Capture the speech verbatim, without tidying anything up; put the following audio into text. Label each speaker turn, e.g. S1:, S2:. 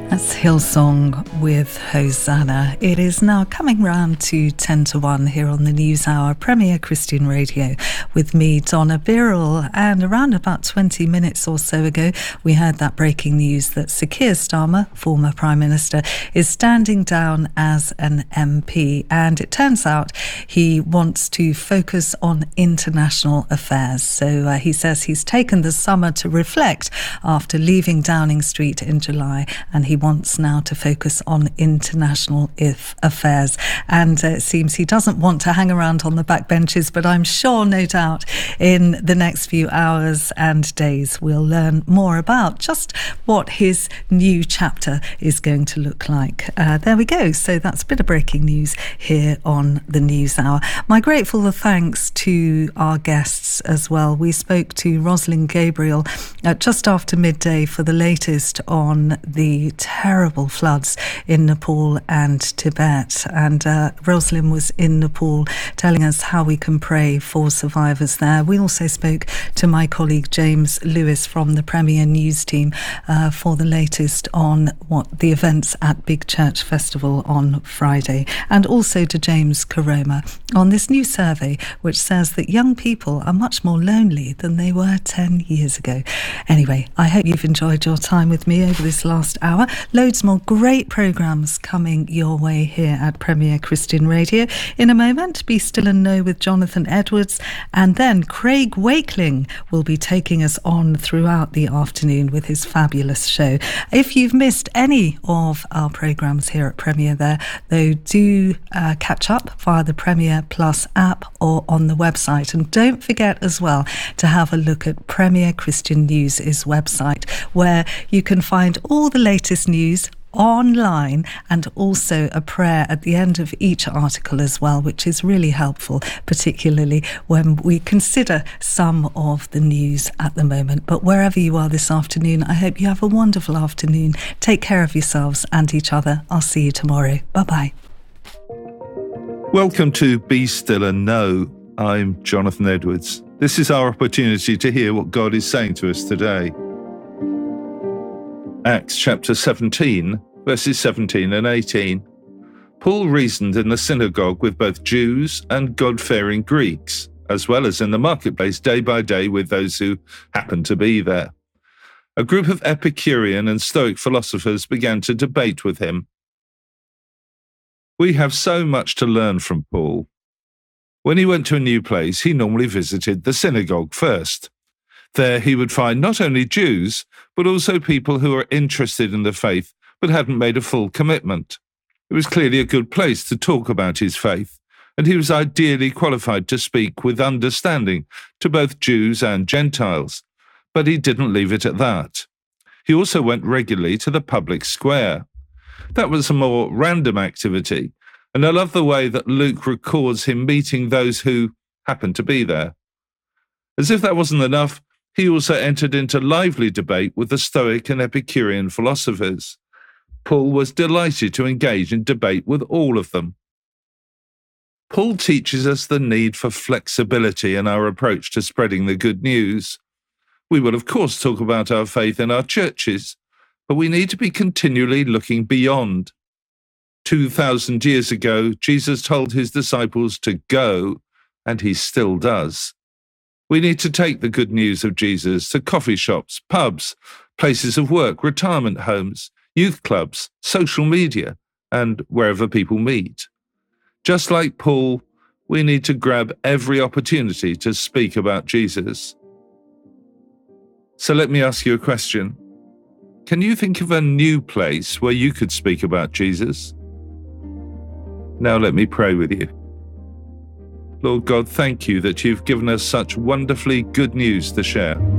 S1: That's Hillsong with Hosanna. It is now coming round to ten to one here on the News Hour, Premier Christian Radio, with me, Donna Birrell. And around about twenty minutes or so ago, we heard that breaking news that Sir Keir Starmer, former Prime Minister, is standing down as an M P. And it turns out he wants to focus on international affairs. So uh, he says he's taken the summer to reflect after leaving Downing Street in July, and he wants now to focus on international if affairs. And uh, it seems he doesn't want to hang around on the backbenches, but I'm sure, no doubt, in the next few hours and days, we'll learn more about just what his new chapter is going to look like. Uh, there we go. So that's a bit of breaking news here on the News Hour. My grateful thanks to our guests as well. We spoke to Rosalind Gabriel at just after midday for the latest on the terrible floods in Nepal and Tibet. And uh, Rosalind was in Nepal telling us how we can pray for survivors there. We also spoke to my colleague James Lewis from the Premier News team uh, for the latest on what the events at Big Church Festival on Friday, and also to James Karoma on this new survey which says that young people are much more lonely than they were ten years ago. Anyway, I hope you've enjoyed your time with me over this last hour. Loads more great programmes coming your way here at Premier Christian Radio. In a moment, Be Still and Know with Jonathan Edwards, and then Craig Wakeling will be taking us on throughout the afternoon with his fabulous show. If you've missed any of our programmes here at Premier there, though, do uh, catch up via the Premier Plus app or on the website. And don't forget as well to have a look at Premier Christian News' website, where you can find all the latest news online, and also a prayer at the end of each article as well, which is really helpful, particularly when we consider some of the news at the moment. But wherever you are this afternoon, I hope you have a wonderful afternoon. Take care of yourselves and each other. I'll see you tomorrow. Bye-bye.
S2: Welcome to Be Still and Know. I'm Jonathan Edwards. This is our opportunity to hear what God is saying to us today. Acts chapter seventeen, verses seventeen and eighteen. Paul reasoned in the synagogue with both Jews and God-fearing Greeks, as well as in the marketplace day by day with those who happened to be there. A group of Epicurean and Stoic philosophers began to debate with him. We have so much to learn from Paul. When he went to a new place, he normally visited the synagogue first. There he would find not only Jews, but also people who were interested in the faith but hadn't made a full commitment. It was clearly a good place to talk about his faith, and he was ideally qualified to speak with understanding to both Jews and Gentiles. But he didn't leave it at that. He also went regularly to the public square. That was a more random activity, and I love the way that Luke records him meeting those who happened to be there. As if that wasn't enough, he also entered into lively debate with the Stoic and Epicurean philosophers. Paul was delighted to engage in debate with all of them. Paul teaches us the need for flexibility in our approach to spreading the good news. We will, of course, talk about our faith in our churches, but we need to be continually looking beyond. Two thousand years ago, Jesus told his disciples to go, and he still does. We need to take the good news of Jesus to coffee shops, pubs, places of work, retirement homes, youth clubs, social media, and wherever people meet. Just like Paul, we need to grab every opportunity to speak about Jesus. So let me ask you a question. Can you think of a new place where you could speak about Jesus? Now let me pray with you. Lord God, thank you that you've given us such wonderfully good news to share.